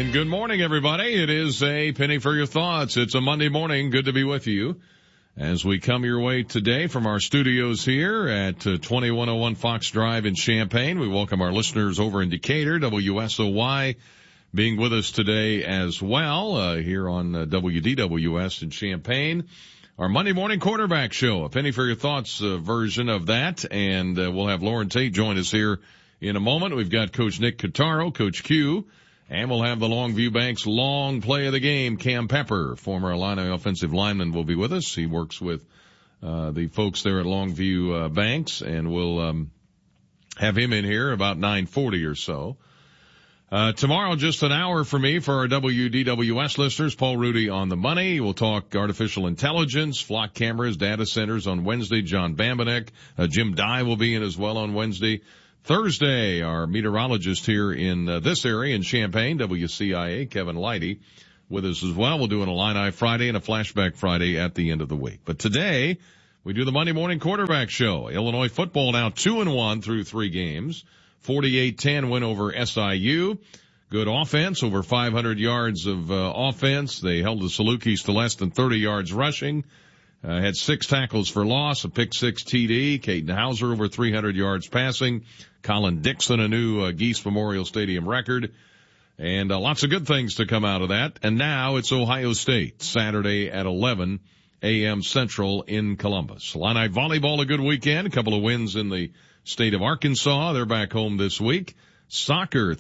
And good morning, everybody. It is a penny for your thoughts. It's a Monday morning. Good to be with you as we come your way today from our studios here at 2101 Fox Drive in Champaign. We welcome our listeners over in Decatur, WSOY, being with us today as well here on WDWS in Champaign. Our Monday morning quarterback show, a penny for your thoughts version of that. And we'll have Lauren Tate join us here in a moment. We've got Coach Nick Cotaro, Coach Q. And we'll have the Longview Banks long play of the game. Cam Pepper, former Illini offensive lineman, will be with us. He works with the folks there at Longview Banks, and we'll have him in here about 9:40 or so. Tomorrow, just an hour for me for our WDWS listeners. Paul Rudy on the money. We'll talk artificial intelligence, flock cameras, data centers on Wednesday. John Bambanek, Jim Dye will be in as well on Wednesday. Thursday, our meteorologist here in this area in Champaign, WCIA, Kevin Leidy, with us as well. We'll do an Illini Friday and a Flashback Friday at the end of the week. But today, we do the Monday morning quarterback show. Illinois football now 2-1 through 3 games. 48-10 win over SIU. Good offense, over 500 yards of offense. They held the Salukis to less than 30 yards rushing. Had 6 tackles for loss, a pick 6 TD. Caden Hauser over 300 yards passing. Colin Dixon, a new Geese Memorial Stadium record. And lots of good things to come out of that. And now it's Ohio State, Saturday at 11 a.m. Central in Columbus. Illini volleyball, a good weekend. A couple of wins in the state of Arkansas. They're back home this week. Soccer,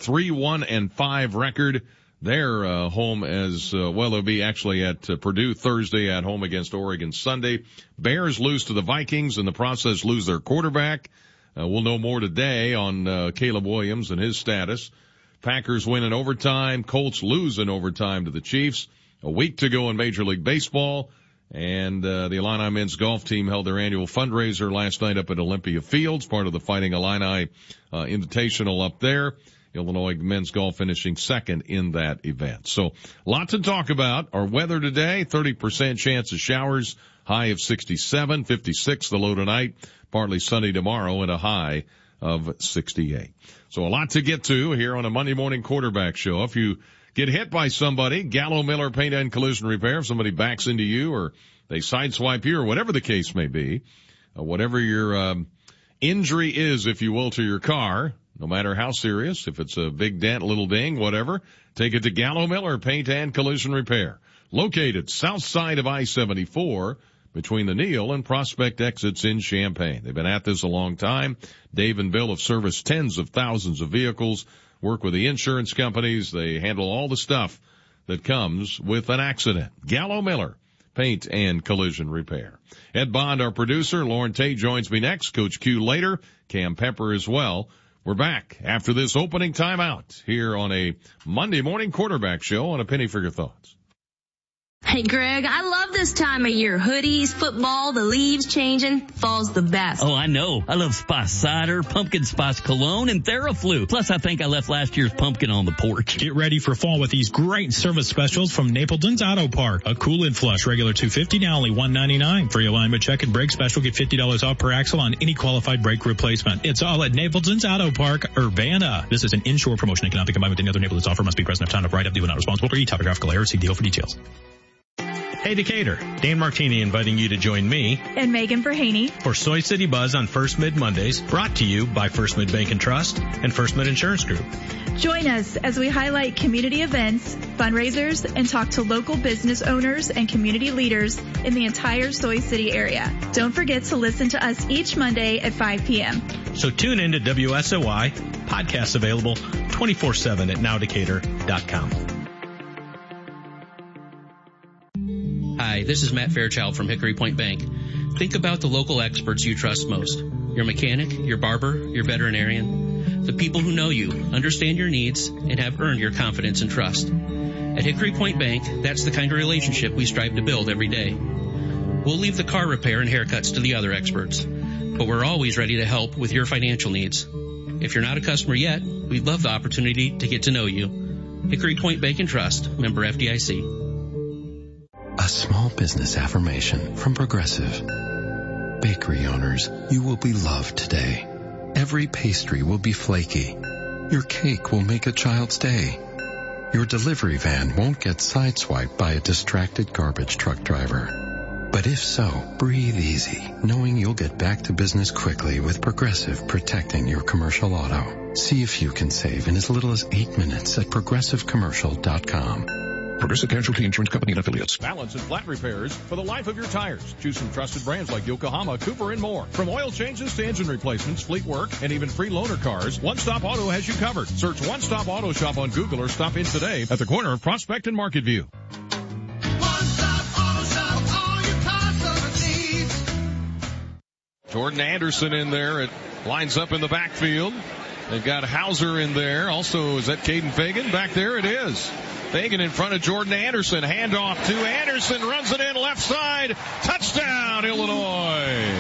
3-1-5 record. They're home as well. They'll be actually at Purdue Thursday, at home against Oregon Sunday. Bears lose to the Vikings, in the process lose their quarterback. We'll know more today on Caleb Williams and his status. Packers win in overtime. Colts lose in overtime to the Chiefs. A week to go in Major League Baseball. And the Illini men's golf team held their annual fundraiser last night up at Olympia Fields, part of the Fighting Illini Invitational up there. Illinois men's golf finishing second in that event. So, lot to talk about. Our weather today, 30% chance of showers, high of 67, 56 the low tonight, partly sunny tomorrow, and a high of 68. So a lot to get to here on a Monday morning quarterback show. If you get hit by somebody, Gallo Miller Paint and Collision Repair, if somebody backs into you or they sideswipe you or whatever the case may be, whatever your injury is, if you will, to your car, no matter how serious, if it's a big dent, little ding, whatever, take it to Gallo Miller Paint and Collision Repair. Located south side of I-74 between the Neal and Prospect exits in Champaign. They've been at this a long time. Dave and Bill have serviced tens of thousands of vehicles, work with the insurance companies. They handle all the stuff that comes with an accident. Gallo Miller Paint and Collision Repair. Ed Bond, our producer. Lauren Tate joins me next. Coach Q later. Cam Pepper as well. We're back after this opening timeout here on a Monday morning quarterback show on A Penny for Your Thoughts. Hey, Greg, I love this time of year. Hoodies, football, the leaves changing. Fall's the best. Oh, I know. I love Spice Cider, Pumpkin Spice Cologne, and Theraflu. Plus, I think I left last year's pumpkin on the porch. Get ready for fall with these great service specials from Napleton's Auto Park. A cool-in flush, regular $250, now only $199. Free alignment check and brake special, get $50 off per axle on any qualified brake replacement. It's all at Napleton's Auto Park, Urbana. This is an inshore promotion and cannot be combined with any other Napleton's offer. Must be present if time to write up. Deal not responsible for any topographical error. See deal for details. Hey Decatur, Dan Martini inviting you to join me and Megan Verhaney for Soy City Buzz on First Mid Mondays, brought to you by First Mid Bank and Trust and First Mid Insurance Group. Join us as we highlight community events, fundraisers, and talk to local business owners and community leaders in the entire Soy City area. Don't forget to listen to us each Monday at 5 p.m. So tune in to WSOY, podcasts available 24/7 at nowdecatur.com. Hi, this is Matt Fairchild from Hickory Point Bank. Think about the local experts you trust most. Your mechanic, your barber, your veterinarian. The people who know you, understand your needs, and have earned your confidence and trust. At Hickory Point Bank, that's the kind of relationship we strive to build every day. We'll leave the car repair and haircuts to the other experts, but we're always ready to help with your financial needs. If you're not a customer yet, we'd love the opportunity to get to know you. Hickory Point Bank and Trust, member FDIC. A small business affirmation from Progressive. Bakery owners, you will be loved today. Every pastry will be flaky. Your cake will make a child's day. Your delivery van won't get sideswiped by a distracted garbage truck driver. But if so, breathe easy, knowing you'll get back to business quickly with Progressive protecting your commercial auto. See if you can save in as little as 8 minutes at progressivecommercial.com. Progressive Casualty Insurance Company and Affiliates. Balance and flat repairs for the life of your tires. Choose from trusted brands like Yokohama, Cooper, and more. From oil changes to engine replacements, fleet work, and even free loaner cars, One Stop Auto has you covered. Search One Stop Auto Shop on Google or stop in today at the corner of Prospect and Market View. One Stop Auto Shop, all your car service needs. Jordan Anderson in there. It lines up in the backfield. They've got Hauser in there. Also, is that Caden Fagan? Back there it is. Fagan in front of Jordan Anderson. Handoff to Anderson. Runs it in left side. Touchdown, Illinois.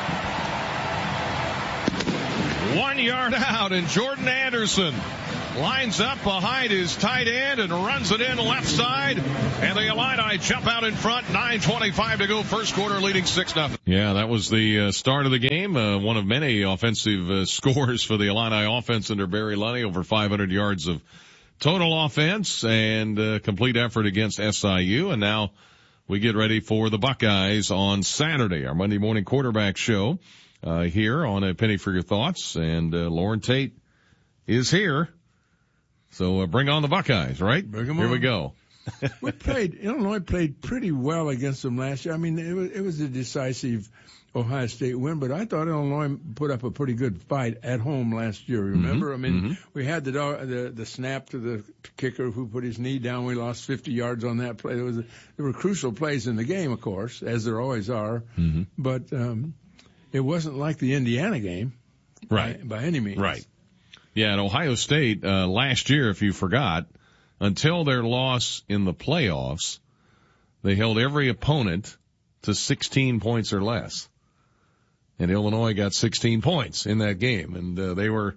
1 yard out, and Jordan Anderson lines up behind his tight end and runs it in left side. And the Illini jump out in front. 9:25 to go. First quarter, leading 6-0. Yeah, that was the start of the game. One of many offensive scores for the Illini offense under Barry Lunney. Over 500 yards of total offense and complete effort against SIU. And now we get ready for the Buckeyes on Saturday, our Monday morning quarterback show here on A Penny for Your Thoughts. And Lauren Tate is here. So bring on the Buckeyes, right? Bring 'em Here on. we go. Illinois played pretty well against them last year. I mean, it was a decisive Ohio State win, but I thought Illinois put up a pretty good fight at home last year. Remember? Mm-hmm. I mean, we had the snap to the kicker who put his knee down. We lost 50 yards on that play. There were crucial plays in the game, of course, as there always are. Mm-hmm. But it wasn't like the Indiana game, Right. By any means. Right. Yeah, at Ohio State last year, if you forgot, until their loss in the playoffs, they held every opponent to 16 points or less. And Illinois got 16 points in that game. And they were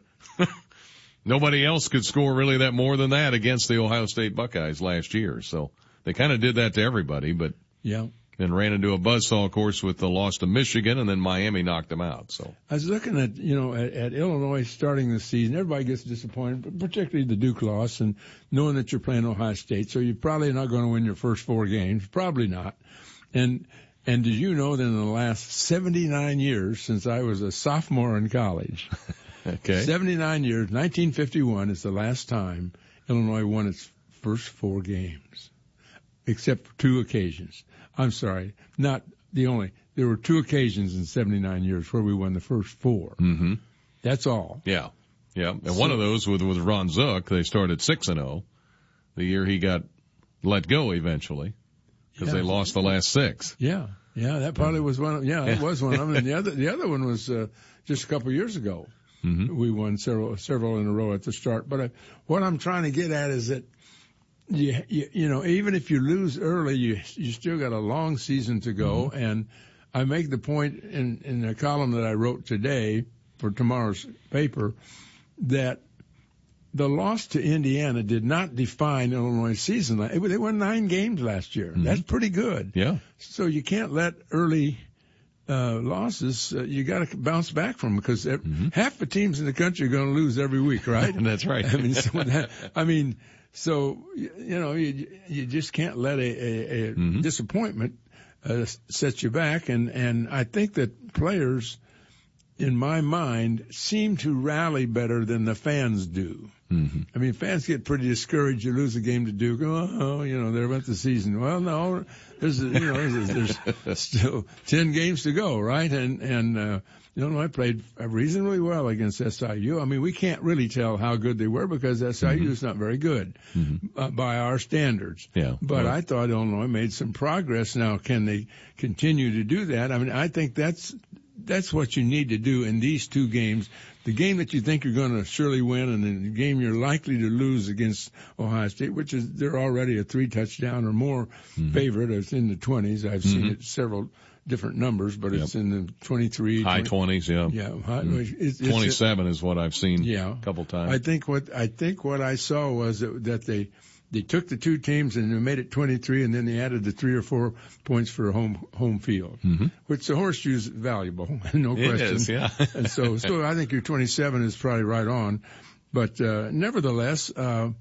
nobody else could score really that more than that against the Ohio State Buckeyes last year. So they kind of did that to everybody, but yeah. Then ran into a buzzsaw, of course, with the loss to Michigan, and then Miami knocked them out. So I was looking at, at Illinois starting the season. Everybody gets disappointed, but particularly the Duke loss and knowing that you're playing Ohio State. So you're probably not going to win your first 4 games. Probably not. And did you know that in the last 79 years, since I was a sophomore in college, okay, 79 years, 1951 is the last time Illinois won its first 4 games, except 2 occasions. I'm sorry, not the only. There were 2 occasions in 79 years where we won the first 4. Mm-hmm. That's all. Yeah. Yeah. And one of those with Ron Zook, they started 6-0 the year he got let go eventually because they lost the last 6. Yeah. Yeah. That probably was one of, that was one of them. And the other one was, just a couple of years ago. Mm-hmm. We won several in a row at the start. But what I'm trying to get at is that, even if you lose early, you still got a long season to go. Mm-hmm. And I make the point in a column that I wrote today for tomorrow's paper that the loss to Indiana did not define Illinois' season. They won 9 games last year. Mm-hmm. That's pretty good. Yeah. So you can't let early losses, you got to bounce back from them because half the teams in the country are going to lose every week, right? That's right. So you just can't let a disappointment set you back. And I think that players, in my mind, seem to rally better than the fans do. Mm-hmm. I mean, fans get pretty discouraged. You lose a game to Duke. There went the season. Well, no, there's still 10 games to go, right? And Illinois played reasonably well against SIU. I mean, we can't really tell how good they were because SIU is not very good by our standards. Yeah. But I thought Illinois made some progress. Now, can they continue to do that? I mean, I think that's what you need to do in these 2 games. The game that you think you're going to surely win and then the game you're likely to lose against Ohio State, which is they're already a 3-touchdown or more favorite. It's in the 20s. I've seen it several different numbers, but it's in the 23. High 20s, yeah. Yeah. It's 27 is what I've seen a couple times. I think what I saw was that they took the 2 teams and they made it 23, and then they added the 3 or 4 points for home field, which the horseshoe is valuable, no question. It is, yeah. And so I think your 27 is probably right on, but nevertheless,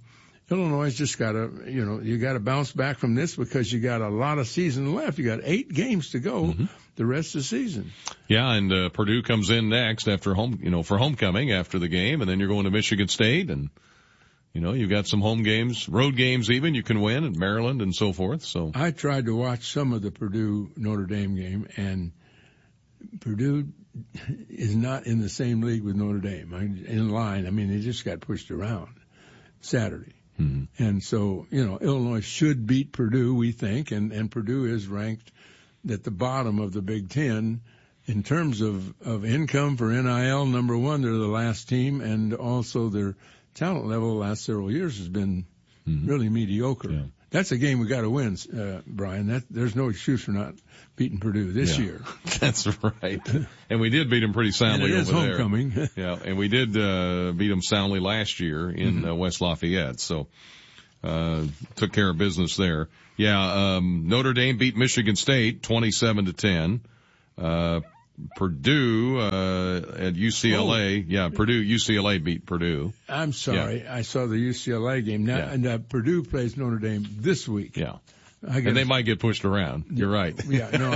Illinois has just got to, you got to bounce back from this because you got a lot of season left. You got 8 games to go the rest of the season. Yeah, and Purdue comes in next after for homecoming after the game, and then you're going to Michigan State, and you've got some home games, road games even you can win at Maryland and so forth. So I tried to watch some of the Purdue Notre Dame game, and Purdue is not in the same league with Notre Dame in line. I mean, they just got pushed around Saturday. And so, Illinois should beat Purdue, we think, and Purdue is ranked at the bottom of the Big Ten in terms of income for NIL. Number one, they're the last team, and also their talent level the last several years has been really mediocre. Yeah. That's a game we got to win, Brian. There's no excuse for not beating Purdue this year. That's right. And we did beat them pretty soundly over there. Homecoming. Yeah, and we did beat them soundly last year in West Lafayette. So took care of business there. Yeah, Notre Dame beat Michigan State 27-10. Purdue at UCLA. Yeah, UCLA beat Purdue. I'm sorry. Yeah. I saw the UCLA game. Now, and Purdue plays Notre Dame this week. Yeah. And they might get pushed around. You're right. Yeah, no,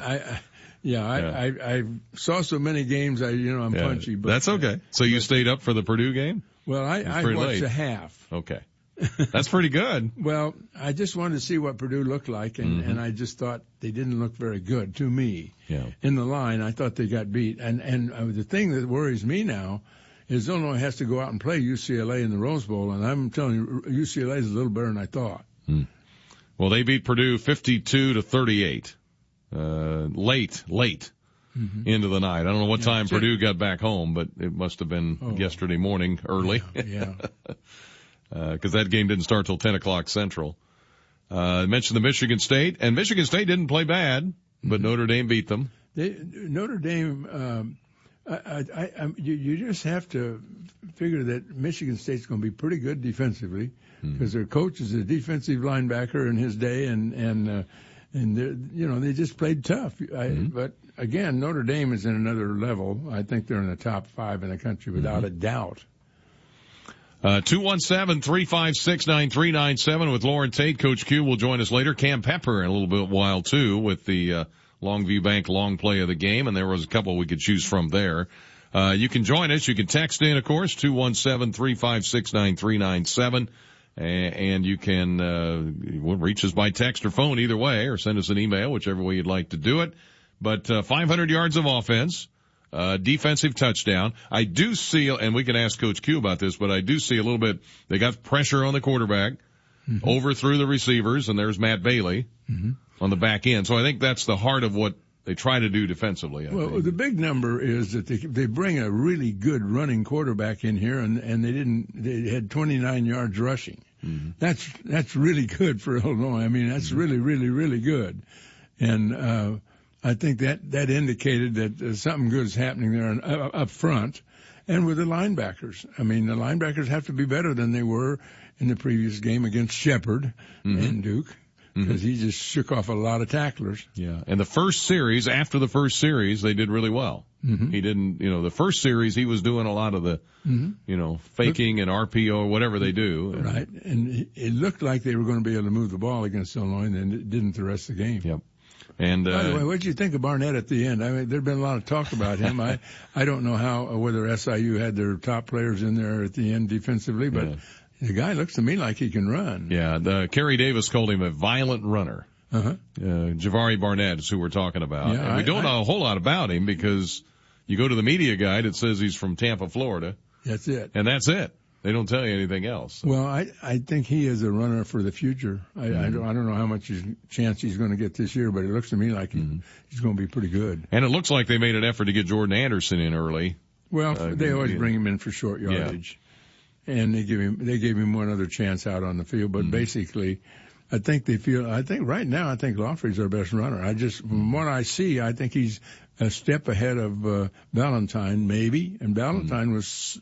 I saw so many games, I'm punchy. But that's okay. So you stayed up for the Purdue game? Well, I watched a half. Okay. That's pretty good. Well, I just wanted to see what Purdue looked like, and I just thought they didn't look very good to me. Yeah. In the line, I thought they got beat. And the thing that worries me now is Illinois has to go out and play UCLA in the Rose Bowl, and I'm telling you, UCLA is a little better than I thought. Well, they beat Purdue 52-38. Late. Into the night. I don't know what time Purdue got back home, but it must have been yesterday morning early. Yeah. Because that game didn't start till 10 o'clock Central. I mentioned the Michigan State, and Michigan State didn't play bad, but Notre Dame beat them. Notre Dame, you just have to figure that Michigan State's going to be pretty good defensively because their coach is a defensive linebacker in his day, and they just played tough. But again, Notre Dame is in another level. I think they're in the top 5 in the country without a doubt. 217-356-9397 with Lauren Tate. Coach Q will join us later. Cam Pepper in a little bit while too with the Longview Bank long play of the game, and there was a couple we could choose from there. You can join us. You can text in, of course, 217-356-9397. And you can reach us by text or phone either way, or send us an email, whichever way you'd like to do it. But 500 yards of offense. Defensive touchdown. I do see, and we can ask Coach Q about this, but I do see a little bit, they got pressure on the quarterback, overthrew the receivers, and there's Matt Bailey on the back end. So I think that's the heart of what they try to do defensively. I think. The big number is that they bring a really good running quarterback in here, and they had 29 yards rushing. That's really good for Illinois. I mean, that's really, really, really good. And, I think that indicated that something good is happening there up front, and with the linebackers. I mean, the linebackers have to be better than they were in the previous game against Shepard and Duke, because he just shook off a lot of tacklers. Yeah, and after the first series, they did really well. He didn't, the first series he was doing a lot of the, faking and RPO or whatever they do. Right, and it looked like they were going to be able to move the ball against Illinois, and it didn't the rest of the game. Yep. And by the way, what did you think of Barnett at the end? I mean, there'd been a lot of talk about him. I don't know whether SIU had their top players in there at the end defensively, but the guy looks to me like he can run. Yeah, Kerry Davis called him a violent runner. Ja'Vari Barnett is who we're talking about. Yeah, and we don't know a whole lot about him because you go to the media guide, it says he's from Tampa, Florida. That's it. And that's it. They don't tell you anything else. So. Well, I think he is a runner for the future. I don't know how much chance he's going to get this year, but it looks to me like he's going to be pretty good. And it looks like they made an effort to get Jordan Anderson in early. Well, they always bring him in for short yardage, and they gave him one other chance out on the field. But basically, I think right now Lawfrey's our best runner. From what I see, I think he's a step ahead of Valentine, maybe, and Valentine was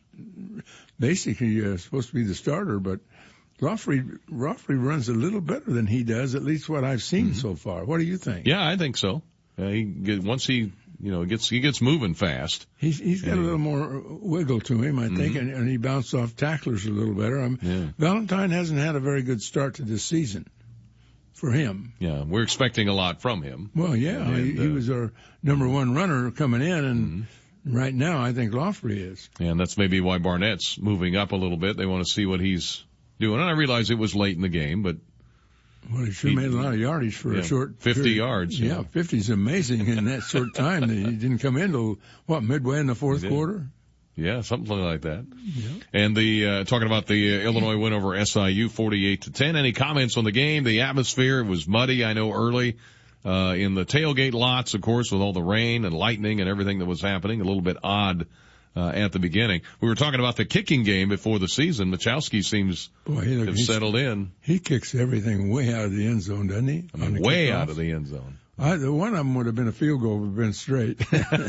basically supposed to be the starter, but Lawfrey runs a little better than he does, at least what I've seen so far. What do you think? Yeah, I think so. Once he he gets moving fast. He's got a little more wiggle to him, I think, and he bounced off tacklers a little better. Valentine hasn't had a very good start to this season for him. Yeah, we're expecting a lot from him. Well, yeah, he was our number one runner coming in, and right now I think Lofrey is. And that's maybe why Barnett's moving up a little bit. They want to see what he's doing. And I realize it was late in the game, but well, he sure made a lot of yardage for a short 50 period. yards. Yeah, 50 is amazing in that short time. He didn't come in till, midway in the fourth quarter? Yeah, something like that. Yeah. And talking about the Illinois win over SIU 48-10. Any comments on the game? The atmosphere was muddy, I know, early in the tailgate lots, of course, with all the rain and lightning and everything that was happening. A little bit odd at the beginning. We were talking about the kicking game before the season. Machowski seems to have settled in. He kicks everything way out of the end zone, doesn't he? I mean, way out of the end zone. The one of them would have been a field goal, would have been straight.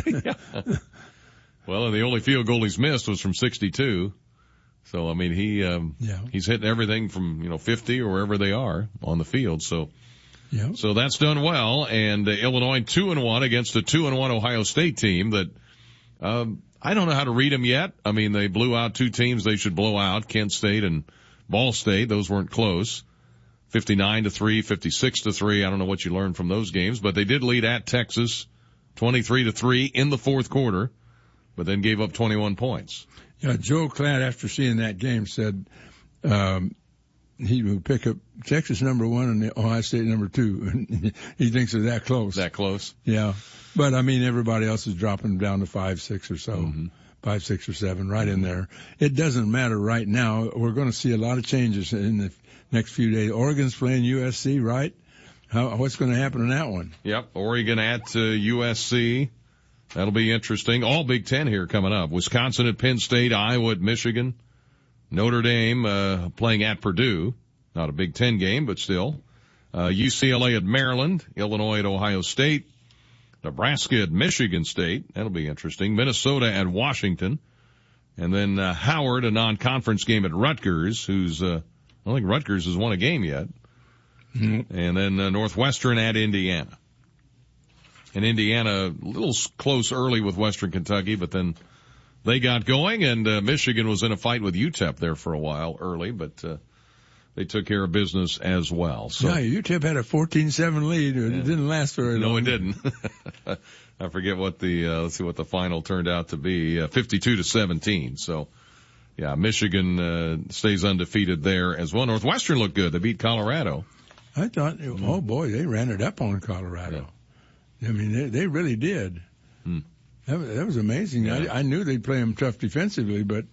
Well, and the only field goal he's missed was from 62. So, I mean, he's hitting everything from, 50 or wherever they are on the field. So, so that's done well. And Illinois 2-1 against a 2-1 Ohio State team that, I don't know how to read them yet. I mean, they blew out two teams they should blow out, Kent State and Ball State. Those weren't close. 59-3, 56-3. I don't know what you learned from those games, but they did lead at Texas 23-3 in the fourth quarter, but then gave up 21 points. Yeah, Joe Klatt, after seeing that game, said he would pick up Texas number 1 and Ohio State number 2. He thinks they're that close. That close? Yeah. But, I mean, everybody else is dropping down to 5, 6 or so. 5, 6 or 7, right in there. It doesn't matter right now. We're going to see a lot of changes in the next few days. Oregon's playing USC, right? What's going to happen in that one? Yep. Oregon at USC. That'll be interesting. All Big Ten here coming up. Wisconsin at Penn State, Iowa at Michigan, Notre Dame playing at Purdue. Not a Big Ten game, but still. UCLA at Maryland, Illinois at Ohio State, Nebraska at Michigan State. That'll be interesting. Minnesota at Washington. And then Howard, a non-conference game at Rutgers, I don't think Rutgers has won a game yet. And then Northwestern at Indiana. And Indiana, a little close early with Western Kentucky, but then they got going, and Michigan was in a fight with UTEP there for a while early, but they took care of business as well. So, yeah, UTEP had a 14-7 lead. It didn't last very long. No, it didn't. I forget what let's see what the final turned out to be, 52-17. So, yeah, Michigan stays undefeated there as well. Northwestern looked good. They beat Colorado. I thought, oh boy, they ran it up on Colorado. Yeah. I mean, they really did. That was amazing. Yeah. I knew they'd play them tough defensively, but,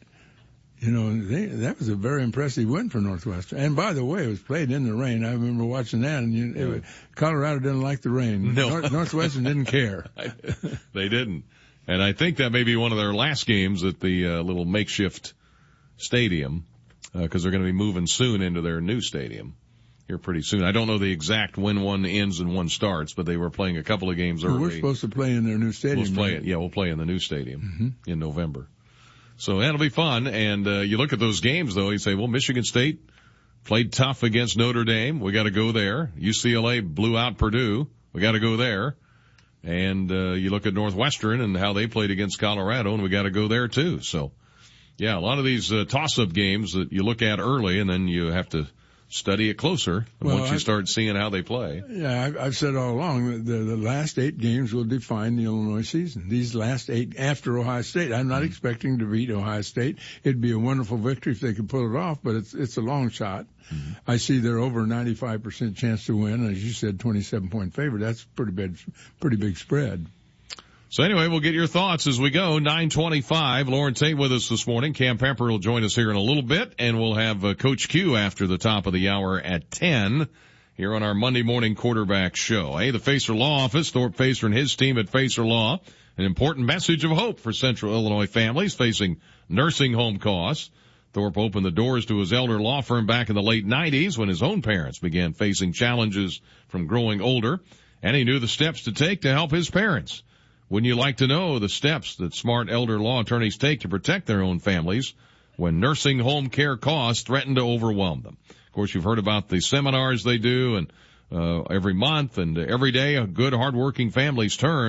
that was a very impressive win for Northwestern. And by the way, it was played in the rain. I remember watching that, and Colorado didn't like the rain. No. Northwestern didn't care. They didn't. And I think that may be one of their last games at the little makeshift stadium, because they're going to be moving soon into their new stadium. Here pretty soon. I don't know the exact when one ends and one starts, but they were playing a couple of games early. We're supposed to play in their new stadium. We'll play in the new stadium in November. So that'll be fun. And you look at those games, though, you say, well, Michigan State played tough against Notre Dame. We got to go there. UCLA blew out Purdue. We got to go there. And you look at Northwestern and how they played against Colorado, and we got to go there, too. So, yeah, a lot of these toss-up games that you look at early, and then you have to study it closer once you start seeing how they play. Yeah, I've said all along that the last 8 games will define the Illinois season. These last 8 after Ohio State. I'm not expecting to beat Ohio State. It'd be a wonderful victory if they could pull it off, but it's a long shot. I see they're over 95% chance to win. As you said, 27-point favorite. That's pretty big spread. So anyway, we'll get your thoughts as we go. 9:25. Lauren Tate with us this morning. Cam Pepper will join us here in a little bit, and we'll have Coach Q after the top of the hour at 10 here on our Monday morning quarterback show. Hey, the Facer Law Office, Thorpe Facer and his team at Facer Law. An important message of hope for Central Illinois families facing nursing home costs. Thorpe opened the doors to his elder law firm back in the late 90s when his own parents began facing challenges from growing older, and he knew the steps to take to help his parents. Wouldn't you like to know the steps that smart elder law attorneys take to protect their own families when nursing home care costs threaten to overwhelm them? Of course, you've heard about the seminars they do, and every month and every day, good, hardworking families turn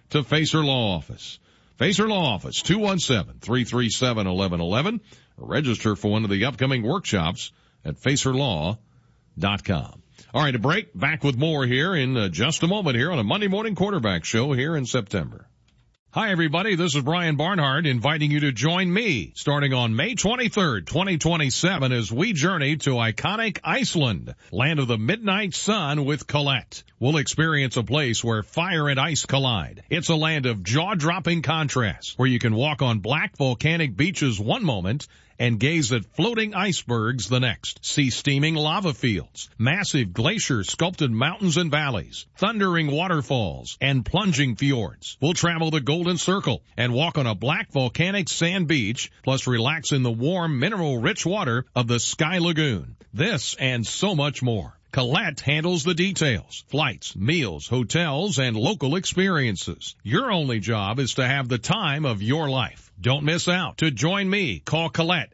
to Facer Law Office. Facer Law Office, 217-337-1111, or register for one of the upcoming workshops at facerlaw.com. All right, a break. Back with more here in just a moment here on a Monday morning quarterback show here in September. Hi, everybody. This is Brian Barnhart inviting you to join me starting on May 23rd, 2027 as we journey to iconic Iceland, land of the midnight sun with Colette. We'll experience a place where fire and ice collide. It's a land of jaw-dropping contrasts where you can walk on black volcanic beaches one moment and gaze at floating icebergs the next. See steaming lava fields, massive glacier-sculpted mountains and valleys, thundering waterfalls, and plunging fjords. We'll travel the Golden Circle and walk on a black volcanic sand beach, plus relax in the warm, mineral-rich water of the Sky Lagoon. This and so much more. Colette handles the details, flights, meals, hotels, and local experiences. Your only job is to have the time of your life. Don't miss out. To join me, call Colette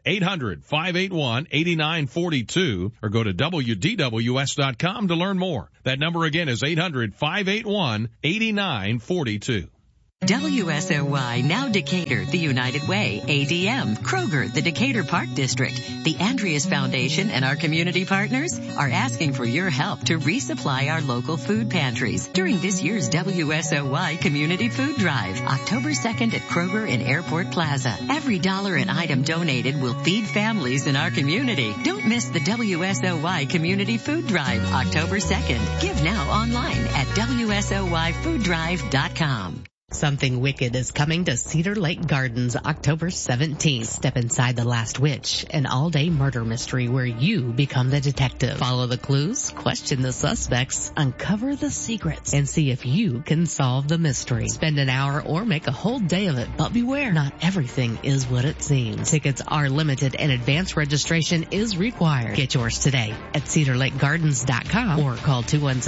800-581-8942 or go to WDWS.com to learn more. That number again is 800-581-8942. WSOY, now Decatur, the United Way, ADM, Kroger, the Decatur Park District, the Andreas Foundation, and our community partners are asking for your help to resupply our local food pantries during this year's WSOY Community Food Drive, October 2nd at Kroger in Airport Plaza. Every dollar an item donated will feed families in our community. Don't miss the WSOY Community Food Drive, October 2nd. Give now online at WSOYFoodDrive.com. Something Wicked is coming to Cedar Lake Gardens October 17th. Step inside The Last Witch, an all-day murder mystery where you become the detective. Follow the clues, question the suspects, uncover the secrets, and see if you can solve the mystery. Spend an hour or make a whole day of it, but beware, not everything is what it seems. Tickets are limited and advance registration is required. Get yours today at CedarLakeGardens.com or call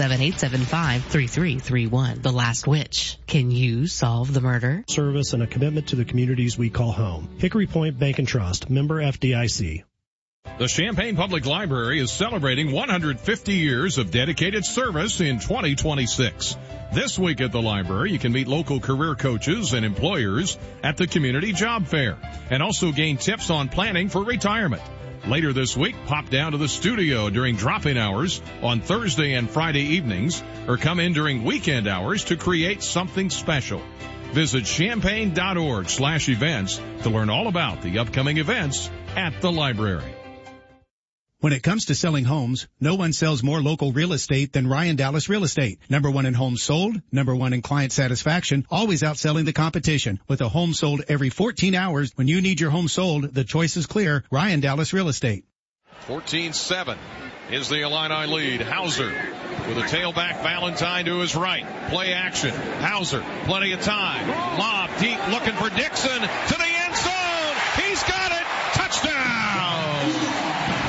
217-875-3331. The Last Witch. Can you solve the murder? Service and a commitment to the communities we call home. Hickory Point Bank and Trust, member FDIC. The Champaign Public Library is celebrating 150 years of dedicated service in 2026. This week at the library, you can meet local career coaches and employers at the Community Job Fair and also gain tips on planning for retirement. Later this week, pop down to the studio during drop-in hours on Thursday and Friday evenings, or come in during weekend hours to create something special. Visit champaign.org/events to learn all about the upcoming events at the library. When it comes to selling homes, no one sells more local real estate than Ryan Dallas Real Estate. Number one in homes sold, number one in client satisfaction, always outselling the competition. With a home sold every 14 hours, when you need your home sold, the choice is clear. Ryan Dallas Real Estate. 14-7 is the Illini lead. Hauser with a tailback, Valentine to his right. Play action. Hauser, plenty of time. Lob deep, looking for Dixon to the end zone. He's got it. Touchdown.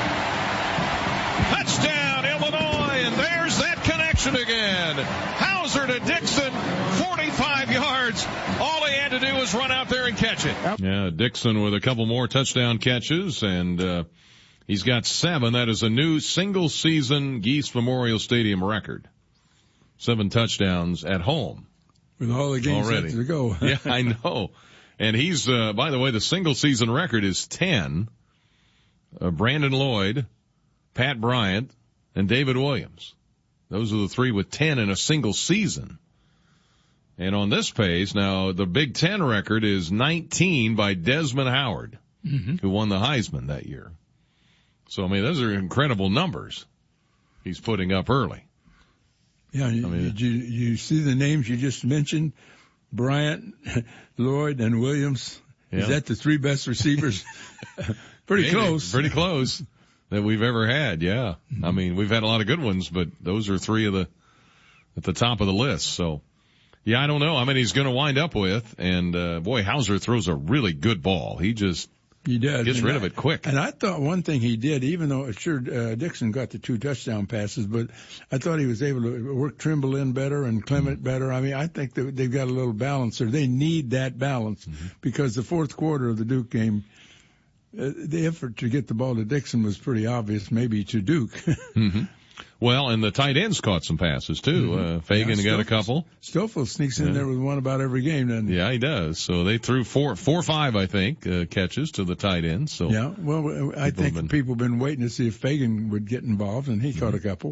Touchdown, Illinois, and there's that connection again. Hauser to Dixon, 45 yards. All he had to do was run out there and catch it. Yeah, Dixon with a couple more touchdown catches, and he's got 7. That is a new single-season Geese Memorial Stadium record. 7 touchdowns at home. With all the games already to go. Yeah, I know. And he's, by the way, the single-season record is 10. Brandon Lloyd, Pat Bryant, and David Williams. Those are the 3 with 10 in a single season. And on this page, now the Big Ten record is 19 by Desmond Howard, who won the Heisman that year. So, I mean, those are incredible numbers he's putting up early. Yeah, you see the names you just mentioned? Bryant, Lloyd, and Williams. Yeah. Is that the 3 best receivers? Pretty close. Pretty close. That we've ever had, yeah. I mean, we've had a lot of good ones, but those are 3 at the top of the list. So, yeah, I don't know. I mean, he's going to wind up with, and boy, Hauser throws a really good ball. He does. Gets rid of it quick. And I thought one thing he did, even though Dixon got the 2 touchdown passes, but I thought he was able to work Trimble in better and Clement better. I mean, I think that they've got a little balance, or they need that balance, because the fourth quarter of the Duke game, the effort to get the ball to Dixon was pretty obvious, maybe to Duke. Well, and the tight ends caught some passes too. Fagan got a couple. Stoffel sneaks in there with one about every game, doesn't he? Yeah, he does. So they threw four or five, I think, catches to the tight end. So yeah, well, I think people have been waiting to see if Fagan would get involved, and he caught a couple.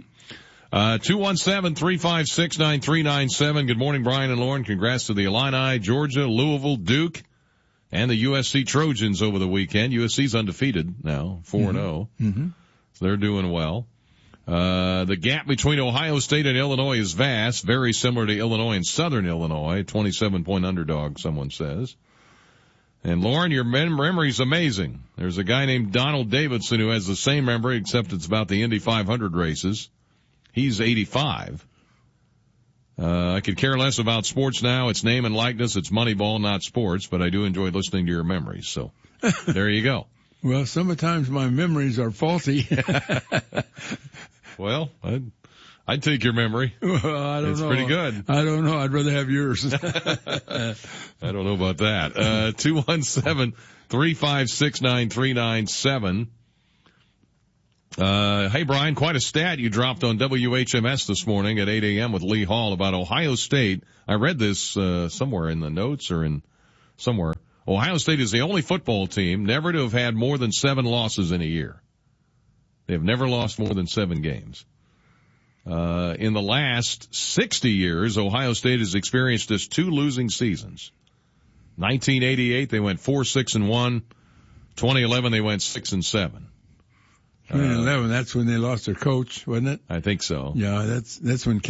217-356-9397. Good morning, Brian and Lauren. Congrats to the Illini, Georgia, Louisville, Duke, and the USC Trojans over the weekend. USC's undefeated now, 4-0. So they're doing well. The gap between Ohio State and Illinois is vast, very similar to Illinois and Southern Illinois, 27-point underdog, someone says. And Lauren, your memory's amazing. There's a guy named Donald Davidson who has the same memory, except it's about the Indy 500 races. He's 85. I could care less about sports now. It's name and likeness. It's Moneyball, not sports, but I do enjoy listening to your memories. So there you go. Well, sometimes my memories are faulty. Well, I'd take your memory. Well, I don't know. It's pretty good. I don't know. I'd rather have yours. I don't know about that. 217-356-9397. Hey, Brian, quite a stat you dropped on WHMS this morning at 8 a.m. with Lee Hall about Ohio State. I read this somewhere in the notes or in somewhere. Ohio State is the only football team never to have had more than 7 losses in a year. They have never lost more than 7 games. In the last 60 years, Ohio State has experienced just 2 losing seasons. 1988, they went 4-6-1. 2011, they went 6-7. 2011, that's when they lost their coach, wasn't it? I think so. Yeah, that's when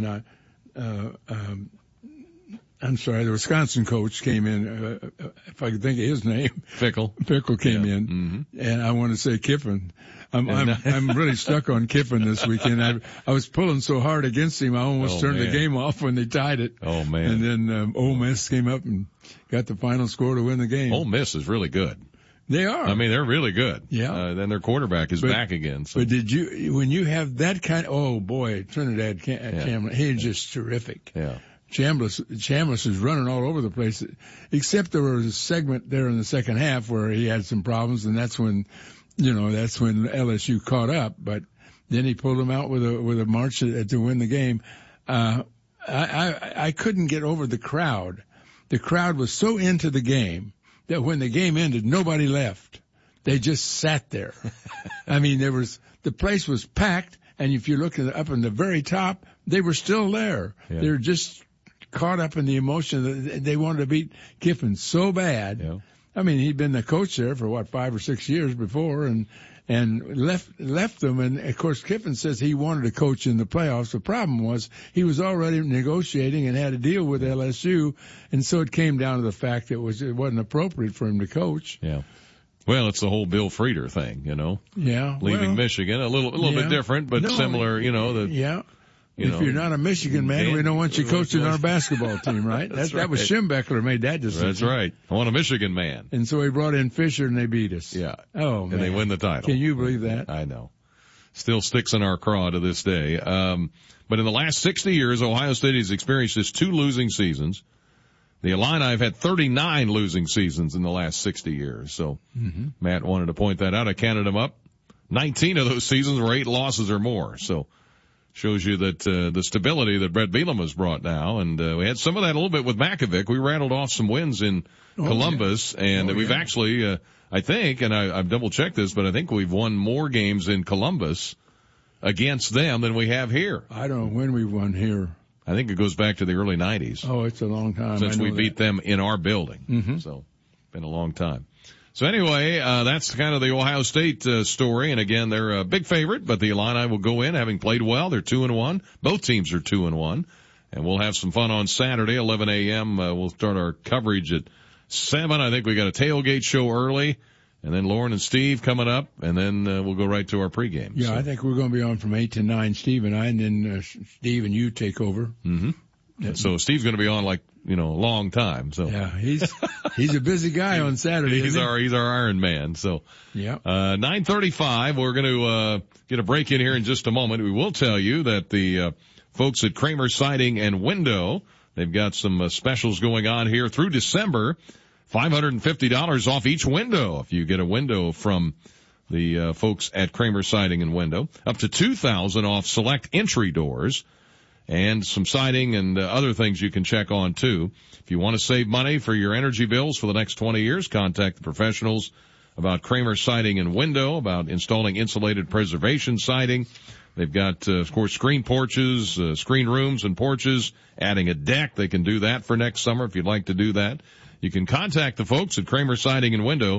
I'm sorry, the Wisconsin coach came in, if I could think of his name. Fickle came in, and I want to say Kiffin. I'm really stuck on Kiffin this weekend. I was pulling so hard against him, I almost turned the game off when they tied it. Oh man! And then Ole Miss came up and got the final score to win the game. Ole Miss is really good. They are. I mean, they're really good. Yeah. Then their quarterback is back again. So. But when you have that kind oh boy, Trinidad Chambliss, he's just terrific. Yeah. Chambliss is running all over the place, except there was a segment there in the second half where he had some problems, and that's when LSU caught up. But then he pulled them out with a march to win the game. I couldn't get over the crowd. The crowd was so into the game that when the game ended, nobody left. They just sat there. I mean, the place was packed, and if you look up in the very top, they were still there. Yeah. They were just caught up in the emotion that they wanted to beat Kiffin so bad. Yeah. I mean, he'd been the coach there for 5 or 6 years before and left them. And of course, Kiffin says he wanted to coach in the playoffs. The problem was he was already negotiating and had a deal with LSU. And so it came down to the fact that it wasn't appropriate for him to coach. Yeah. Well, it's the whole Bill Frieder thing, Yeah. Leaving Michigan, a little bit different, but similar, Yeah. If you're not a Michigan man, we don't want you coaching our basketball team, right? That was Schembechler made that decision. That's right. I want a Michigan man. And so he brought in Fisher and they beat us. Yeah. Oh, man. And they win the title. Can you believe that? I know. Still sticks in our craw to this day. But in the last 60 years, Ohio State has experienced just 2 losing seasons. The Illini have had 39 losing seasons in the last 60 years. So Matt wanted to point that out. I counted them up. 19 of those seasons were 8 losses or more. So shows you that the stability that Brett Bielema has brought now, and we had some of that a little bit with Makovic. We rattled off some wins in Columbus, and we've actually, I think, and I've double-checked this, but I think we've won more games in Columbus against them than we have here. I don't know when we won here. I think it goes back to the early 90s. Oh, it's a long time. Since we beat them in our building. So, been a long time. So anyway, that's kind of the Ohio State story. And again, they're a big favorite, but the Illini will go in having played well. They're 2-1. Both teams are 2-1. And we'll have some fun on Saturday, 11 a.m. We'll start our coverage at 7. I think we got a tailgate show early. And then Lauren and Steve coming up, and then we'll go right to our pregame. Yeah, so. I think we're going to be on from 8 to 9, Steve and I, and then Steve and you take over. So Steve's going to be on a long time. So yeah, he's a busy guy on Saturday. He's our Iron Man. So 9:35. We're going to get a break in here in just a moment. We will tell you that the folks at Kramer Siding and Window, they've got some specials going on here through December. $550 off each window if you get a window from the folks at Kramer Siding and Window. Up to $2,000 off select entry doors, and some siding and other things you can check on too. If you want to save money for your energy bills for the next 20 years, contact the professionals about Kramer Siding and Window, about installing insulated preservation siding. They've got, of course, screen porches, screen rooms and porches, adding a deck. They can do that for next summer if you'd like to do that. You can contact the folks at Kramer Siding and Window,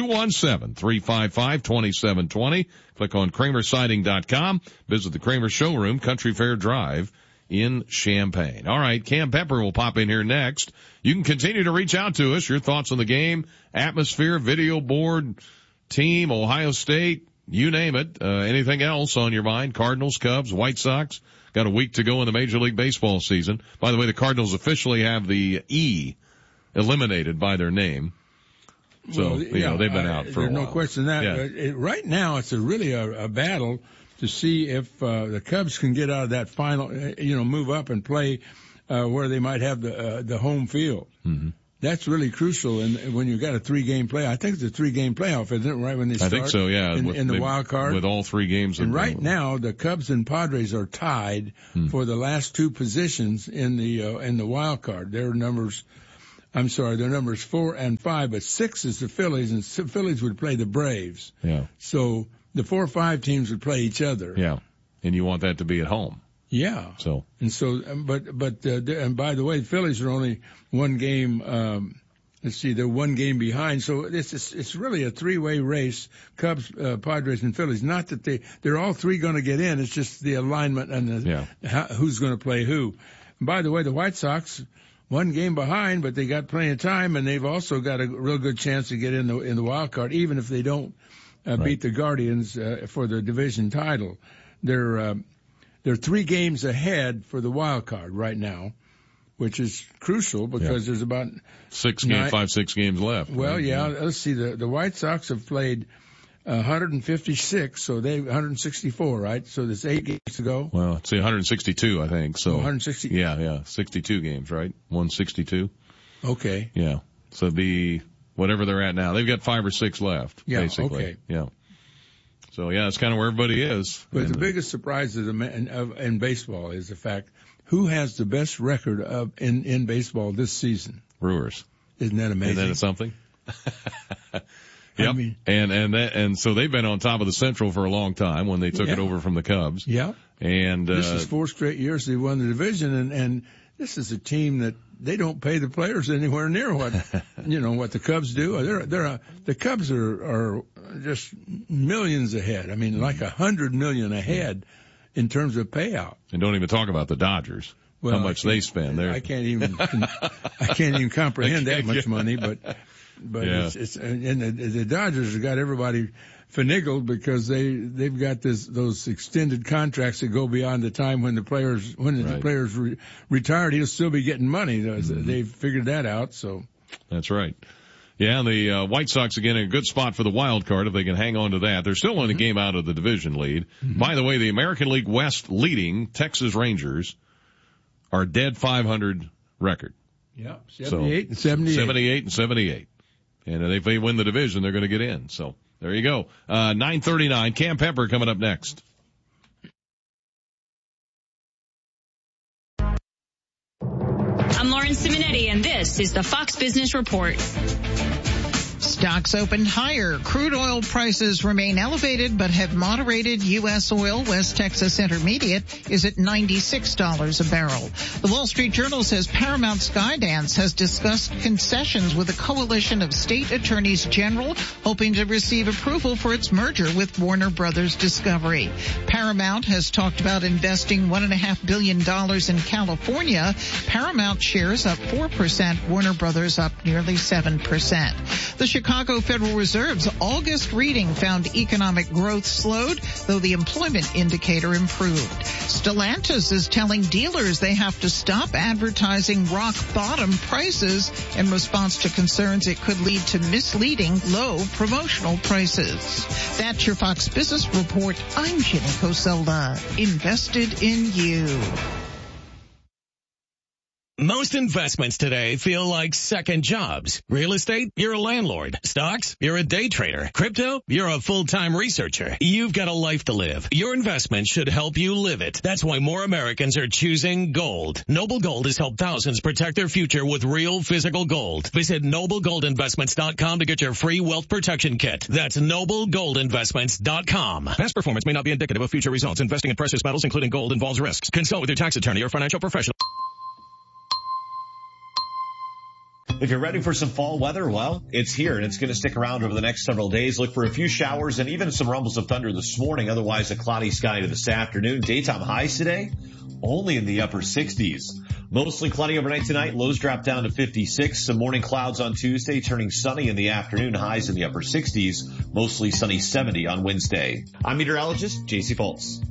217-355-2720. Click on kramersiding.com. Visit the Kramer Showroom, Country Fair Drive in Champaign. All right, Cam Pepper will pop in here next. You can continue to reach out to us, your thoughts on the game, atmosphere, video board, team, Ohio State, you name it. Anything else on your mind? Cardinals, Cubs, White Sox. Got a week to go in the Major League Baseball season. By the way, the Cardinals officially have the E eliminated by their name. So, they've been out for a while. There's no question that. Yeah. Right now, it's really a battle to see if the Cubs can get out of that final, move up and play where they might have the home field. Mm-hmm. That's really crucial. And when you've got a 3-game play, I think it's a 3-game playoff, isn't it? Right when they start. I think so. Yeah. In the wild card, with all 3 games. And right now, the Cubs and Padres are tied for the last 2 positions in the wild card. Their numbers 4 and 5, but 6 is the Phillies, and the Phillies would play the Braves. Yeah. So the 4 or 5 teams would play each other. Yeah. And you want that to be at home. Yeah. And by the way, the Phillies are only 1 game, they're 1 game behind. So it's really a 3-way race, Cubs, Padres, and Phillies. Not that they're all 3 going to get in. It's just the alignment and who's going to play who. And by the way, the White Sox, 1 game behind, but they got plenty of time, and they've also got a real good chance to get in the wild card, even if they don't beat the Guardians for the division title. They're 3 games ahead for the wild card right now, which is crucial because there's about 6 games left. Well, let's see. The White Sox have played 156, so they 164, right? So there's 8 games to go. Well, it's 162, I think. So 160. Yeah, 62 games, right? 162. Okay. Yeah. So whatever they're at now, they've got 5 or 6 left. Yeah. Basically. Okay. Yeah. So that's kind of where everybody is. But the biggest surprise in baseball is the fact who has the best record in baseball this season. Brewers. Isn't that amazing? Isn't that something? Yep. I mean, and so they've been on top of the Central for a long time when they took it over from the Cubs. Yeah. And this is 4 straight years they won the division, and this is a team that they don't pay the players anywhere near what what the Cubs do. The Cubs are just millions ahead. I mean, like $100 million ahead in terms of payout. And don't even talk about the Dodgers. How much they spend. I can't even comprehend that much money, but it's and the Dodgers have got everybody finagled because they've got those extended contracts that go beyond the time when the players retired. He'll still be getting money. They've figured that out. So that's right. Yeah, and the White Sox again in a good spot for the wild card if they can hang on to that. They're still only a game out of the division lead. Mm-hmm. By the way, the American League West leading Texas Rangers are dead 500 record. Yeah, 78 and 78. 78 and 78. And if they win the division, they're going to get in. So there you go. 9:39. Cam Pepper coming up next. I'm Lauren Simonetti, and this is the Fox Business Report. Stocks opened higher. Crude oil prices remain elevated but have moderated. U.S. oil, West Texas Intermediate, is at $96 a barrel. The Wall Street Journal says Paramount Skydance has discussed concessions with a coalition of state attorneys general, hoping to receive approval for its merger with Warner Brothers Discovery. Paramount has talked about investing $1.5 billion in California. Paramount shares up 4%, Warner Brothers up nearly 7%. The Chicago Federal Reserve's August reading found economic growth slowed, though the employment indicator improved. Stellantis is telling dealers they have to stop advertising rock bottom prices in response to concerns it could lead to misleading low promotional prices. That's your Fox Business Report. I'm Jenny Coselda, invested in you. Most investments today feel like second jobs. Real estate, you're a landlord. Stocks, you're a day trader. Crypto, you're a full-time researcher. You've got a life to live. Your investment should help you live it. That's why more Americans are choosing gold. Noble Gold has helped thousands protect their future with real physical gold. Visit NobleGoldInvestments.com to get your free wealth protection kit. That's NobleGoldInvestments.com. Past performance may not be indicative of future results. Investing in precious metals, including gold, involves risks. Consult with your tax attorney or financial professional. If you're ready for some fall weather, well, it's here and it's going to stick around over the next several days. Look for a few showers and even some rumbles of thunder this morning. Otherwise, a cloudy sky to this afternoon. Daytime highs today, only in the upper 60s. Mostly cloudy overnight tonight. Lows drop down to 56. Some morning clouds on Tuesday, turning sunny in the afternoon. Highs in the upper 60s. Mostly sunny 70 on Wednesday. I'm meteorologist J.C. Foltz.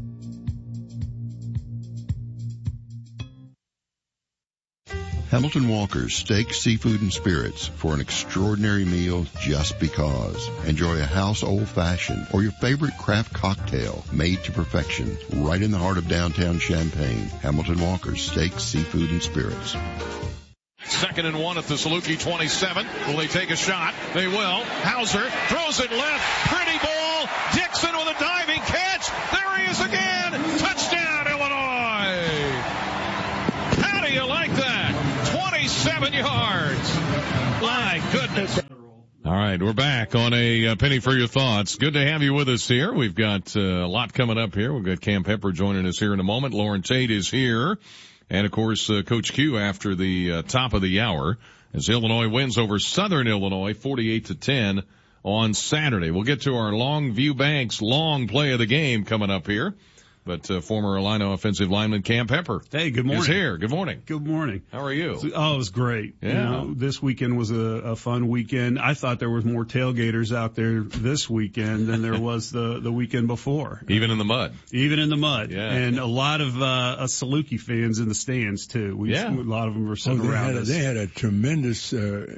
Hamilton Walker's Steak, Seafood, and Spirits for an extraordinary meal just because. Enjoy a house old-fashioned or your favorite craft cocktail made to perfection right in the heart of downtown Champaign. Hamilton Walker's Steak, Seafood, and Spirits. 2nd and 1 at the Saluki 27. Will they take a shot? They will. Hauser throws it left. Pretty ball. Dixon with a diving catch. There he is again. Touchdown, Illinois. How do you like that? 27 yards. My goodness. All right, we're back on a penny for your thoughts. Good to have you with us here. We've got a lot coming up here. We've got Cam Pepper joining us here in a moment. Lauren Tate is here. And, of course, Coach Q after the top of the hour as Illinois wins over Southern Illinois 48-10 on Saturday. We'll get to our Longview Banks long play of the game coming up here. But former Illini offensive lineman Cam Pepper. Hey, good morning. Is here. Good morning. Good morning. How are you? Oh, it was great. Yeah. You know, this weekend was a fun weekend. I thought there was more tailgaters out there this weekend than there was the weekend before. Even in the mud. Even in the mud. Yeah. And a lot of Saluki fans in the stands too. A lot of them were sitting around us. They had a tremendous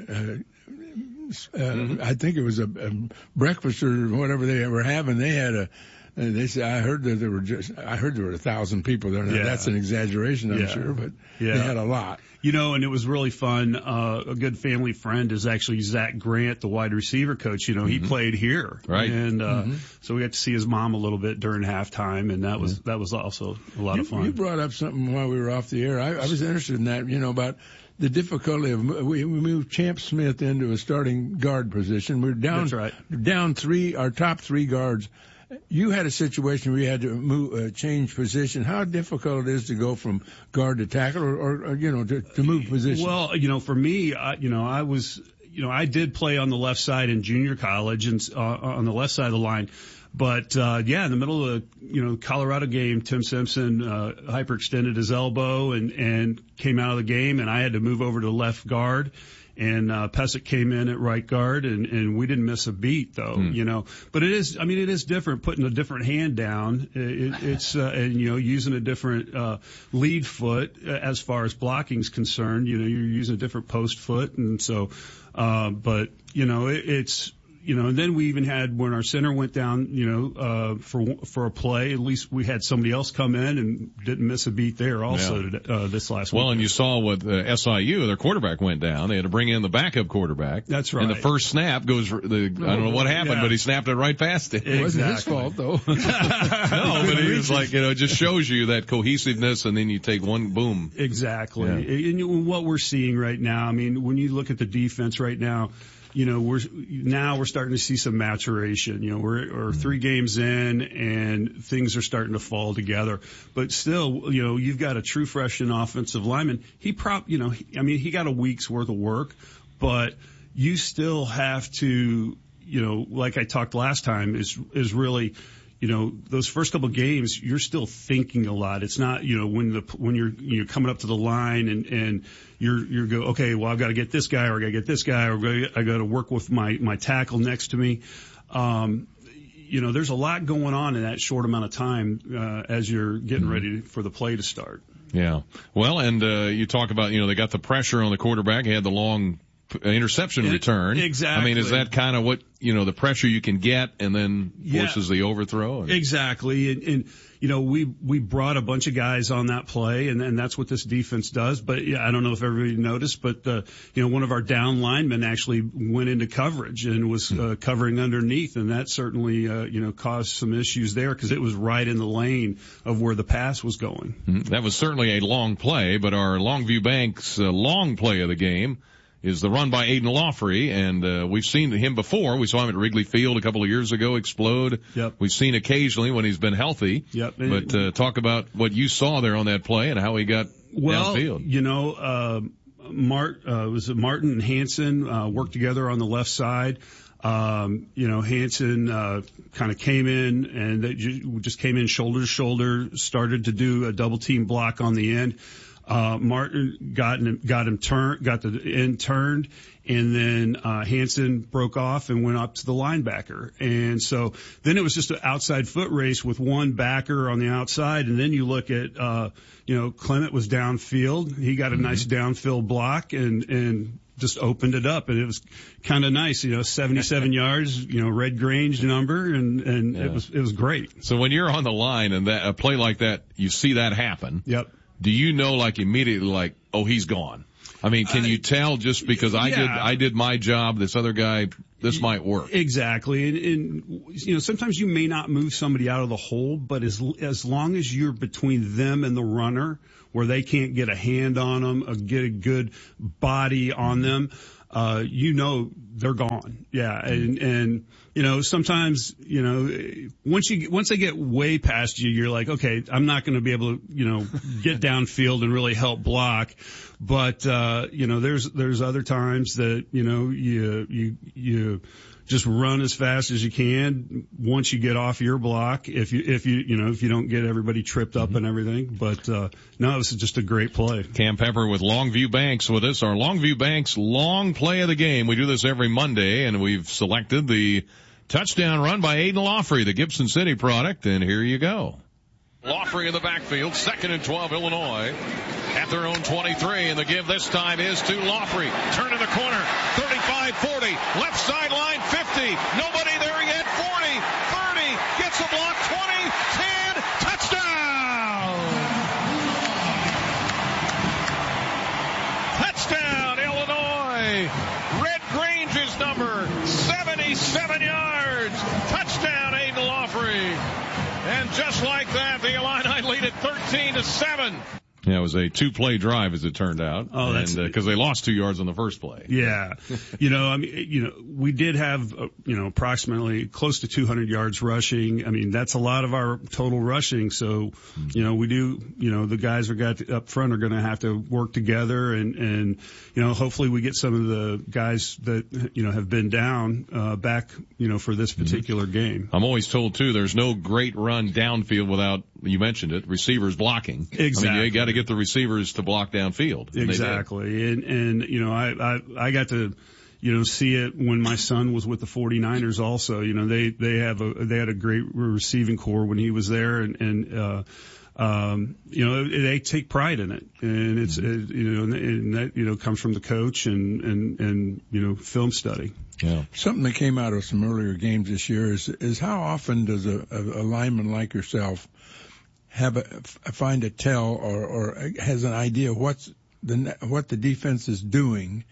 I think it was a breakfast or whatever they were having. They had they said, I heard there were 1,000 people there. Now, that's an exaggeration, I'm sure, but they had a lot. You know, and it was really fun. A good family friend is actually Zach Grant, the wide receiver coach. You know, he played here. Right. And, so we got to see his mom a little bit during halftime, and that was also a lot of fun. You brought up something while we were off the air. I was interested in that, about the difficulty of, we moved Champ Smith into a starting guard position. We're down, down our top three guards. You had a situation where you had to change position. How difficult it is to go from guard to tackle or to move position? Well, for me, I did play on the left side in junior college and on the left side of the line. But, in the middle of the, Colorado game, Tim Simpson, hyperextended his elbow and came out of the game, and I had to move over to left guard. And Pesic came in at right guard, and we didn't miss a beat, though, But it is different putting a different hand down. It's using a different lead foot as far as blocking is concerned. You're using a different post foot, and so, it's. And then we even had, when our center went down, for a play, at least we had somebody else come in and didn't miss a beat there also this last week. Well, and you saw what SIU, their quarterback went down. They had to bring in the backup quarterback. That's right. And the first snap goes, I don't know what happened, but he snapped it right past it. It wasn't his fault, though. No, but he was like, it just shows you that cohesiveness, and then you take one boom. Exactly. Yeah. And what we're seeing right now, when you look at the defense right now, we're starting to see some maturation. We're 3 games in and things are starting to fall together. But still, you've got a true freshman offensive lineman. He got a week's worth of work, but you still have to, like I talked last time, is really, those first couple of games, you're still thinking a lot. It's not, when you're coming up to the line and you're go, okay, well, I've got to get this guy, or I got to get this guy, or I got to work with my tackle next to me. There's a lot going on in that short amount of time, as you're getting ready for the play to start. Yeah. Well, and, you talk about, they got the pressure on the quarterback. He had the long interception return. Exactly. I mean, is that kind of what, the pressure you can get and then forces the overthrow? Exactly. And we brought a bunch of guys on that play, and that's what this defense does. But I don't know if everybody noticed, but one of our down linemen actually went into coverage and was covering underneath, and that certainly caused some issues there because it was right in the lane of where the pass was going. That was certainly a long play, but our Longview Bank's long play of the game is the run by Aiden Lawfrey, and we've seen him before. We saw him at Wrigley Field a couple of years ago explode. Yep. We've seen occasionally when he's been healthy. Yep. But talk about what you saw there on that play and how he got downfield. Martin and Hansen worked together on the left side. Hansen kind of came in and they just came in shoulder to shoulder, started to do a double team block on the end. Martin got the end turned, and then Hansen broke off and went up to the linebacker. And so then it was just an outside foot race with one backer on the outside, and then you look at Clement was downfield. He got a nice downfield block and just opened it up, and it was kind of nice, 77 yards, Red Grange number, and it was great. So when you're on the line and a play like that, you see that happen. Yep. Do you know immediately oh, he's gone? I mean, can you tell just because I did my job, this other guy, this might work? Exactly. And sometimes you may not move somebody out of the hole, but as long as you're between them and the runner where they can't get a hand on them or get a good body on them, they're gone. Yeah. And sometimes, once they get way past you, you're like, okay, I'm not going to be able to, get downfield and really help block. But, there's other times that, you just run as fast as you can once you get off your block. If you don't get everybody tripped up and everything. But, no, this is just a great play. Cam Pepper with Longview Banks with us. Our Longview Banks long play of the game. We do this every Monday, and we've selected the touchdown run by Aiden Lawfrey, the Gibson City product, and here you go. Lawfrey in the backfield, 2nd and 12, Illinois at their own 23, and the give this time is to Lawfrey. Turn in the corner, 35-40, left sideline, 50, nobody there yet, 40, 30, gets a block, 20, 10, touchdown! Touchdown, Illinois! Red Grange's number, 77 yards, touchdown, Aiden Lawfrey. And just like that, the Illini lead it 13-7. Yeah, it was a 2-play drive as it turned out. Oh, that's because they lost 2 yards on the first play. Yeah. We did have, approximately close to 200 yards rushing. I mean, that's a lot of our total rushing. So, we do, the guys who got up front are going to have to work together and, hopefully we get some of the guys that, have been down, back, for this particular game. I'm always told too, there's no great run downfield without, you mentioned it, receivers blocking. Exactly. I mean, you got to get the receivers to block downfield. Exactly. And I got to, see it when my son was with the 49ers also. They had a great receiving core when he was there and they take pride in it. And it's, and that, comes from the coach and film study. Yeah. Something that came out of some earlier games this year is how often does a lineman like yourself find a tell or has an idea what the defense is doing?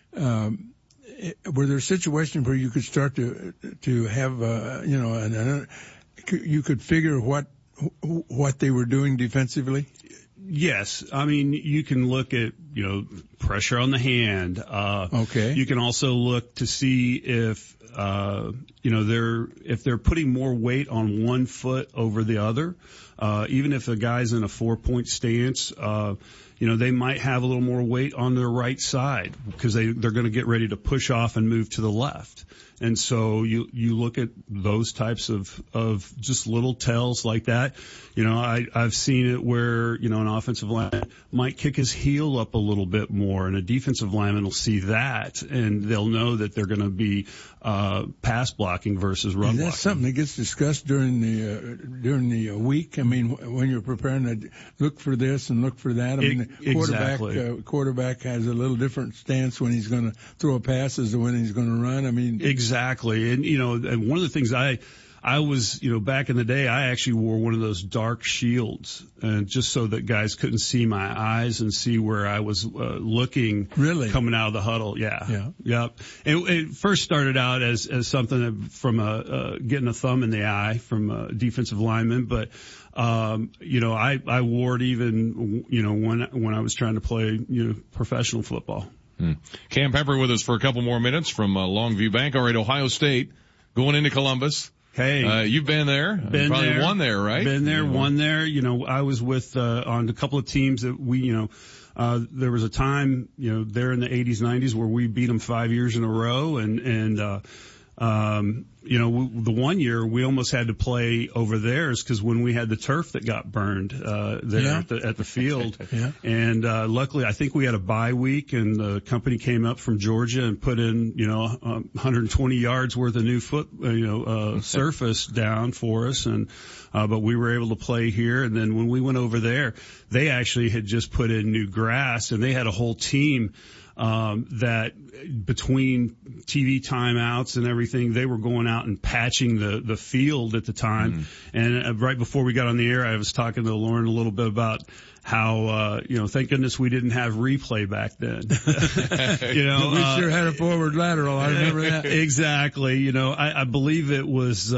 Were there situations where you could start to have you could figure what they were doing defensively? Yes. I mean, you can look at, pressure on the hand. Okay. You can also look to see if they're putting more weight on one foot over the other. Even if a guy's in a 4-point stance, they might have a little more weight on their right side because they're going to get ready to push off and move to the left. And so you look at those types of just little tells like that. I've seen it where, an offensive lineman might kick his heel up a little bit more and a defensive lineman will see that and they'll know that they're going to be, pass blocking versus run blocking. That's something that gets discussed during the week. I mean, when you're preparing to look for this and look for that. I mean, the quarterback has a little different stance when he's going to throw a pass as to when he's going to run. I mean, exactly. And and one of the things I was, back in the day, I actually wore one of those dark shields, just so that guys couldn't see my eyes and see where I was looking. Really? Coming out of the huddle. Yeah. Yep. It first started out as something from getting a thumb in the eye from a defensive lineman, but I wore it even when I was trying to play professional football. Cam Pepper with us for a couple more minutes from Longview Bank. All right, Ohio State going into Columbus. Hey, you've been there. Probably won there, right? Been there, won there. I was with on a couple of teams that we, there was a time, there in the 80s, 90s where we beat them 5 years in a row, the 1 year we almost had to play over theirs because when we had the turf that got burned at the field, and luckily I think we had a bye week and the company came up from Georgia and put in 120 yards worth of new surface down for us, and but we were able to play here. And then when we went over there, they actually had just put in new grass and they had a whole team that between TV timeouts and everything, they were going out and patching the field at the time. And right before we got on the air, I was talking to Lauren a little bit about how, thank goodness we didn't have replay back then. We sure had a forward lateral. I remember that. Exactly. I believe it was,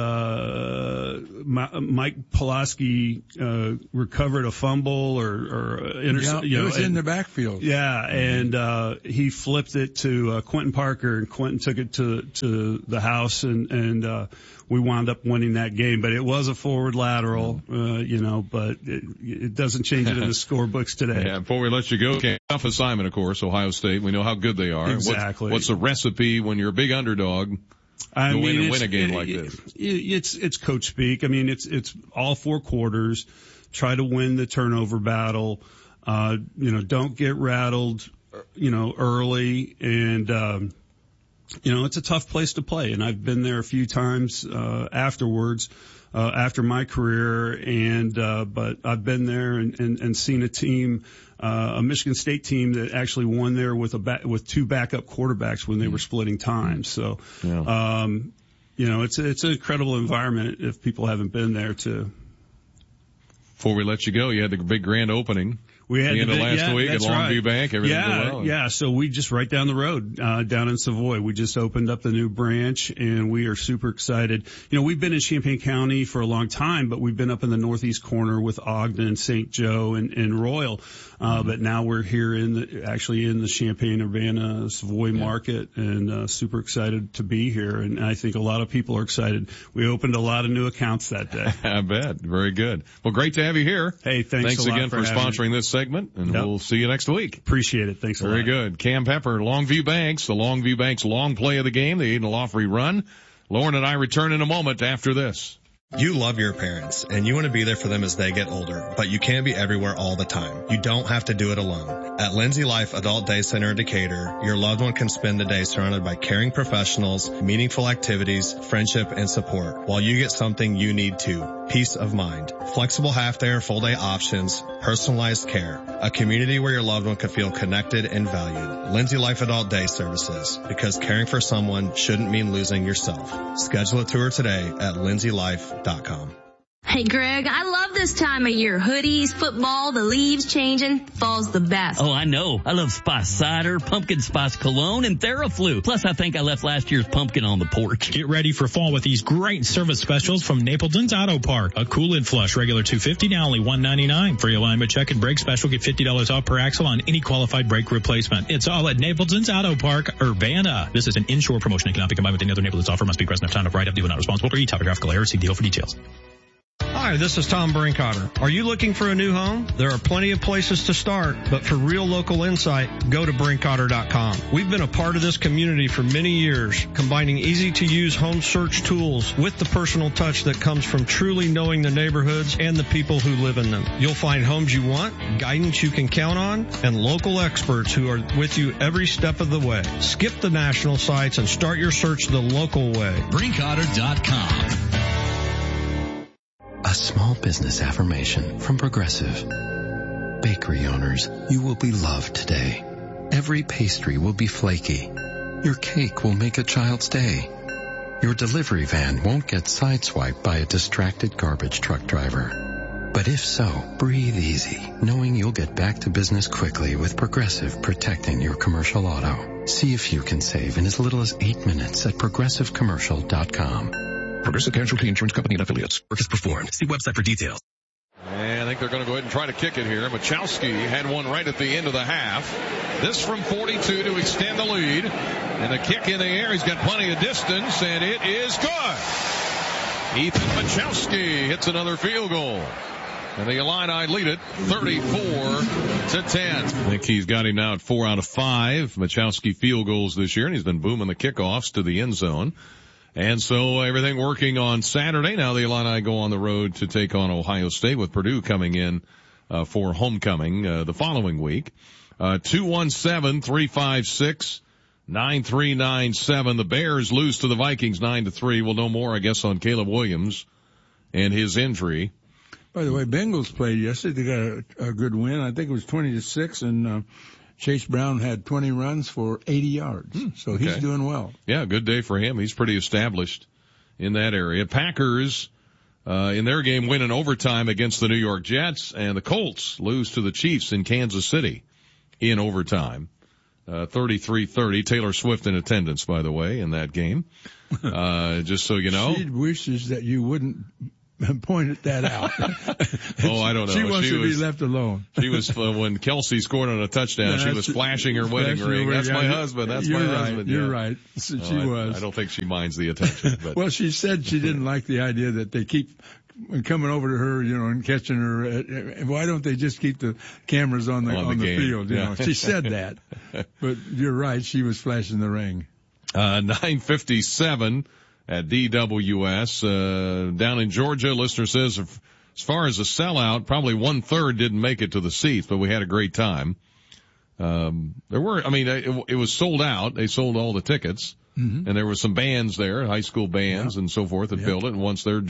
Mike Pulaski, recovered a fumble or interception. It was in the backfield. Yeah. And, he flipped it to, Quentin Parker, and Quentin took it to the house and we wound up winning that game, but it was a forward lateral, but it doesn't change it in the scorebooks today. Yeah, before we let you go, tough assignment, of course, Ohio State. We know how good they are. Exactly. What's the recipe when you're a big underdog to win a game like this? It's coach speak. I mean, it's all 4 quarters. Try to win the turnover battle. Don't get rattled, early, and, it's a tough place to play, and I've been there a few times afterwards, after my career, but I've been there and seen a team, a Michigan State team that actually won there with 2 backup quarterbacks when they were splitting time. So, it's an incredible environment if people haven't been there too. Before we let you go, you had the big grand opening. We had the end of last week at Longview Bank. Everything well. Yeah. So we just right down the road, down in Savoy. We just opened up the new branch and we are super excited. We've been in Champaign County for a long time, but we've been up in the northeast corner with Ogden, St. Joe, and Royal. But now we're here in the Champaign-Urbana, Savoy market, and super excited to be here. And I think a lot of people are excited. We opened a lot of new accounts that day. I bet. Very good. Well, great to have you here. Hey, thanks again for sponsoring this segment, and we'll see you next week. Appreciate it. Thanks a lot. Very good. Cam Pepper, Longview Banks, the Longview Banks long play of the game, the Aiden Lofrey run. Lauren and I return in a moment after this. You love your parents, and you want to be there for them as they get older, but you can't be everywhere all the time. You don't have to do it alone. At Lindsay Life Adult Day Center in Decatur, your loved one can spend the day surrounded by caring professionals, meaningful activities, friendship, and support, while you get something you need too, peace of mind. Flexible half-day or full-day options, personalized care, a community where your loved one can feel connected and valued. Lindsay Life Adult Day Services, because caring for someone shouldn't mean losing yourself. Schedule a tour today at lindsaylife.com. Hey Greg, I love this time of year. Hoodies, football, the leaves changing. Fall's the best. Oh, I know. I love Spice Cider, Pumpkin Spice Cologne, and TheraFlu. Plus, I think I left last year's pumpkin on the porch. Get ready for fall with these great service specials from Napleton's Auto Park. A cool and flush, regular $250, now only $199. Free alignment check and brake special, get $50 off per axle on any qualified brake replacement. It's all at Napleton's Auto Park, Urbana. This is an inshore promotion and cannot be combined with any other Napleton's offer. Must be present enough time to write up. Deal not responsible for any typographical error. See deal for details. Hi, this is Tom Brinkotter. Are you looking for a new home? There are plenty of places to start, but for real local insight, go to Brinkotter.com. We've been a part of this community for many years, combining easy-to-use home search tools with the personal touch that comes from truly knowing the neighborhoods and the people who live in them. You'll find homes you want, guidance you can count on, and local experts who are with you every step of the way. Skip the national sites and start your search the local way. Brinkotter.com. A small business affirmation from Progressive. Bakery owners, you will be loved today. Every pastry will be flaky. Your cake will make a child's day. Your delivery van won't get sideswiped by a distracted garbage truck driver. But if so, breathe easy, knowing you'll get back to business quickly with Progressive protecting your commercial auto. See if you can save in as little as 8 minutes at progressivecommercial.com. Progressive Casualty Insurance Company and Affiliates. Work is performed. See website for details. And I think they're going to go ahead and try to kick it here. Machowski had one right at the end of the half. This from 42 to extend the lead. And the kick in the air. He's got plenty of distance, and it is good. Ethan Machowski hits another field goal. And the Illini lead it 34-10. I think he's got him now at 4 out of 5 Machowski field goals this year, and he's been booming the kickoffs to the end zone. And so everything working on Saturday. Now the Illini go on the road to take on Ohio State with Purdue coming in for homecoming the following week. 217-356-9397. The Bears lose to the Vikings 9-3. We'll know more, I guess, on Caleb Williams and his injury. By the way, Bengals played yesterday. They got a good win. I think it was 20-6, and Chase Brown had 20 runs for 80 yards. So he's doing well. Yeah, good day for him. He's pretty established in that area. Packers, in their game, win in overtime against the New York Jets, and the Colts lose to the Chiefs in Kansas City in overtime. 33-30. Taylor Swift in attendance, by the way, in that game. Just so you know. She wishes that you wouldn't pointed that out. Oh, I don't know. She wants to be left alone. She was, when Kelsey scored on a touchdown, she was flashing her wedding ring. That's my husband. That's my husband. You're right. So she was. I don't think she minds the attention. But. Well, she said she didn't like the idea that they keep coming over to her, and catching her. Why don't they just keep the cameras on the field? Yeah. She said that. But you're right. She was flashing the ring. 9:57. At DWS, down in Georgia, listener says, as far as a sellout, probably 1/3 didn't make it to the seats, but we had a great time. It was sold out. They sold all the tickets, and there were some bands there, high school bands and so forth that filled it. And once they're